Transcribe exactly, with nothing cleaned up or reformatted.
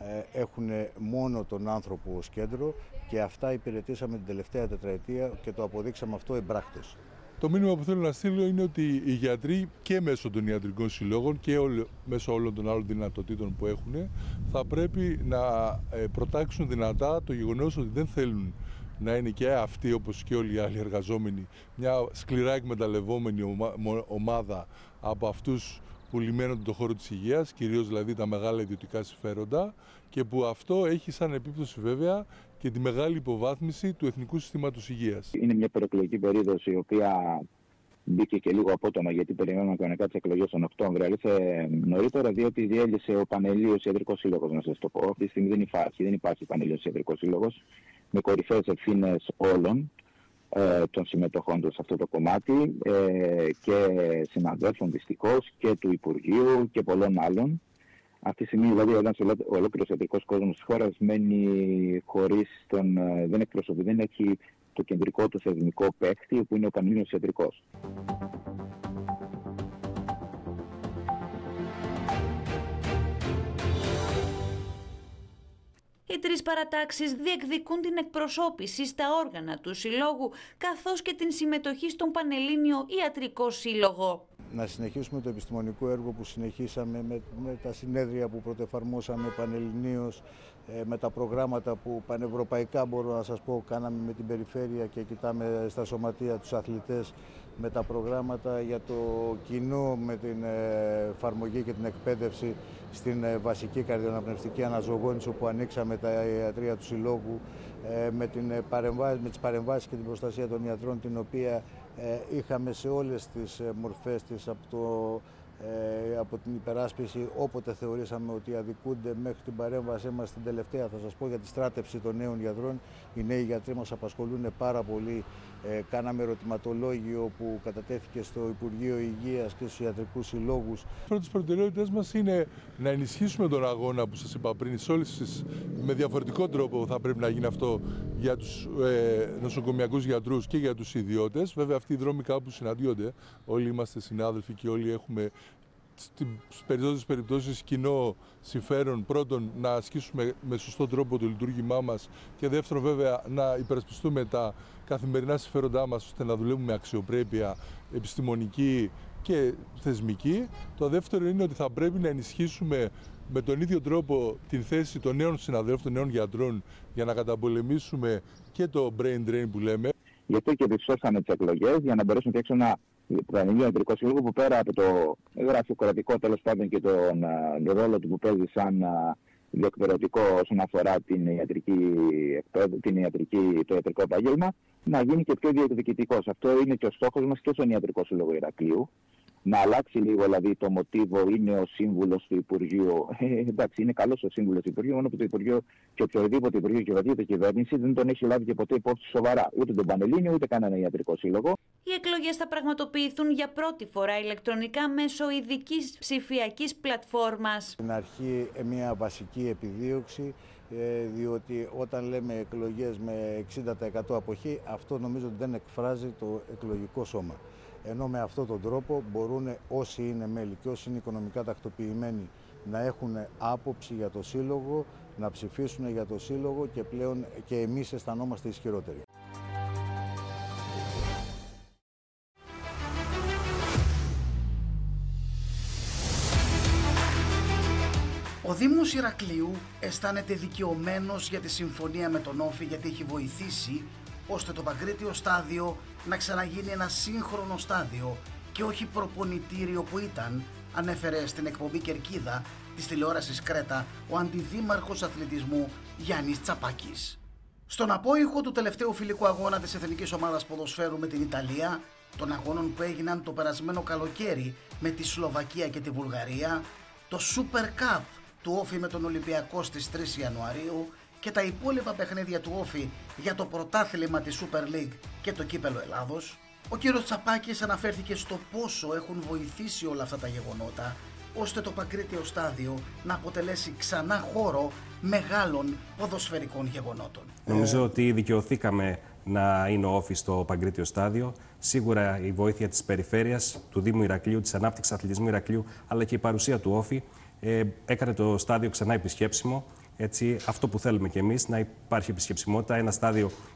έχουν μόνο τον άνθρωπο ως κέντρο και αυτά υπηρετήσαμε την τελευταία τετραετία και το αποδείξαμε αυτό εμπράκτος. Το μήνυμα που θέλω να στείλω είναι ότι οι γιατροί και μέσω των ιατρικών συλλόγων και όλο, μέσω όλων των άλλων δυνατοτήτων που έχουν θα πρέπει να προτάξουν δυνατά το γεγονός ότι δεν θέλουν να είναι και αυτοί, όπως και όλοι οι άλλοι εργαζόμενοι, μια σκληρά εκμεταλλευόμενη ομάδα από αυτούς που λιμένονται τον χώρο της υγείας, κυρίως δηλαδή τα μεγάλα ιδιωτικά συμφέροντα, και που αυτό έχει σαν επίπτωση βέβαια και τη μεγάλη υποβάθμιση του Εθνικού Συστήματος Υγείας. Είναι μια προεκλογική περίοδος η οποία μπήκε και λίγο απότομα, γιατί περιμένουμε κανονικά τις εκλογές τον Οκτώβριο. Ήρθε νωρίτερα, διότι διέλυσε ο Πανελλήνιος Ιατρικός Σύλλογος, να σας το πω. Αυτή τη στιγμή δεν υπάρχει, δεν υπάρχει Πανελλήνιος Ιατρικός Σύλλογος, με κορυφαίες ευθύνες όλων ε, των συμμετοχών του σε αυτό το κομμάτι ε, και συναδέλφων δυστυχώς και του Υπουργείου και πολλών άλλων. Αυτή τη στιγμή δηλαδή ο ολόκληρος ιατρικός κόσμος της χώρας μένει χωρίς τον, δεν εκπροσωπεί, δεν έχει το κεντρικό του θεσμικό παίκτη που είναι ο Πανελλήνιος Ιατρικός. Οι τρεις παρατάξεις διεκδικούν την εκπροσώπηση στα όργανα του Συλλόγου καθώς και την συμμετοχή στον Πανελλήνιο Ιατρικό Σύλλογο. Να συνεχίσουμε το επιστημονικό έργο που συνεχίσαμε με, με τα συνέδρια που πρωτοεφαρμόσαμε πανελληνίως, ε, με τα προγράμματα που πανευρωπαϊκά μπορώ να σας πω κάναμε με την περιφέρεια και κοιτάμε στα σωματεία τους αθλητές, με τα προγράμματα για το κοινό, με την εφαρμογή και την εκπαίδευση στην βασική καρδιοαναπνευστική αναζωογόνηση όπου ανοίξαμε τα ιατρεία του Συλλόγου, ε, με, την παρεμβάση, με τις παρεμβάσεις και την προστασία των ιατρών την οποία ε, είχαμε σε όλες τις μορφές της από, το, ε, από την υπεράσπιση όποτε θεωρήσαμε ότι αδικούνται μέχρι την παρέμβασή μας την τελευταία. Θα σας πω για τη στράτευση των νέων γιατρών. Οι νέοι γιατροί μας απασχολούν πάρα πολύ. Ε, κάναμε ερωτηματολόγιο που κατατέθηκε στο Υπουργείο Υγείας και στους ιατρικούς συλλόγους. Πρώτες προτεραιότητες μας είναι να ενισχύσουμε τον αγώνα που σας είπα πριν, σε όλες τις, με διαφορετικό τρόπο θα πρέπει να γίνει αυτό για τους ε, νοσοκομιακούς γιατρούς και για τους ιδιώτες. Βέβαια αυτοί οι δρόμοι κάπου συναντιόνται, όλοι είμαστε συνάδελφοι και όλοι έχουμε στις περισσότερες περιπτώσεις κοινό συμφέρον, πρώτον να ασκήσουμε με σωστό τρόπο το λειτουργήμά μας και δεύτερον βέβαια να υπερασπιστούμε τα καθημερινά συμφέροντά μας ώστε να δουλεύουμε με αξιοπρέπεια επιστημονική και θεσμική. Το δεύτερο είναι ότι θα πρέπει να ενισχύσουμε με τον ίδιο τρόπο την θέση των νέων συναδέλφων, των νέων γιατρών για να καταπολεμήσουμε και το brain drain που λέμε. Γι' αυτό και διψώσαμε τις εκλογές για να μπορέσουμε να φτιάξουμε ένα Πανελλήνιο Ιατρικό Σύλλογο που πέρα από το γραφειοκρατικό τέλος πάντων και τον uh, ρόλο του που παίζει σαν uh, διεκπαιρεωτικό όσον αφορά την ιατρική, την ιατρική, το ιατρικό επάγγελμα, να γίνει και πιο διεκδικητικός. Αυτό είναι και ο στόχος μας και στον Ιατρικό Σύλλογο Ηρακλείου. Να αλλάξει λίγο δηλαδή το μοτίβο, είναι ο σύμβουλος του Υπουργείου. Ε, εντάξει, είναι καλός ο σύμβουλος του Υπουργείου, μόνο που το Υπουργείο και οποιοδήποτε Υπουργείο και οποιαδήποτε κυβέρνηση δεν τον έχει λάβει και ποτέ υπόψη σοβαρά. Ούτε τον Πανελλήνιο, ούτε κανένα ιατρικό σύλλογο. Οι εκλογές θα πραγματοποιηθούν για πρώτη φορά ηλεκτρονικά μέσω ειδικής ψηφιακής πλατφόρμας. Στην αρχή μια βασική επιδίωξη, διότι όταν λέμε εκλογές με εξήντα τοις εκατό αποχή, αυτό νομίζω ότι δεν εκφράζει το εκλογικό σώμα. Ενώ με αυτόν τον τρόπο μπορούν όσοι είναι μέλη και όσοι είναι οικονομικά τακτοποιημένοι να έχουν άποψη για το σύλλογο, να ψηφίσουν για το σύλλογο και πλέον και εμείς αισθανόμαστε ισχυρότεροι. Ο Δήμος Ηρακλείου αισθάνεται δικαιωμένος για τη συμφωνία με τον Όφη γιατί έχει βοηθήσει ώστε το Παγκρίτιο στάδιο να ξαναγίνει ένα σύγχρονο στάδιο και όχι προπονητήριο που ήταν, ανέφερε στην εκπομπή Κερκίδα της τηλεόρασης Κρέτα ο αντιδήμαρχος αθλητισμού Γιάννης Τσαπάκης. Στον απόϊχο του τελευταίου φιλικού αγώνα της Εθνικής Ομάδας Ποδοσφαίρου με την Ιταλία, των αγώνων που έγιναν το περασμένο καλοκαίρι με τη Σλοβακία και τη Βουλγαρία, το Super Cup του Όφη με τον Ολυμπιακό στις τρεις Ιανουαρίου και τα υπόλοιπα παιχνίδια του Όφη για το πρωτάθλημα της Super League και το κύπελο Ελλάδος, ο κύριος Τσαπάκης αναφέρθηκε στο πόσο έχουν βοηθήσει όλα αυτά τα γεγονότα ώστε το Παγκρίτιο στάδιο να αποτελέσει ξανά χώρο μεγάλων ποδοσφαιρικών γεγονότων. Νομίζω ότι δικαιωθήκαμε να είναι ο Όφη στο Παγκρίτιο στάδιο. Σίγουρα η βοήθεια της περιφέρειας, του Δήμου Ηρακλείου, της ανάπτυξης αθλητισμού Ηρακλείου, αλλά και η παρουσία του Όφη ε, έκανε το στάδιο ξανά επισκέψιμο. Έτσι, αυτό που θέλουμε κι εμείς, να υπάρχει επισκεψιμότητα, ένα στάδιο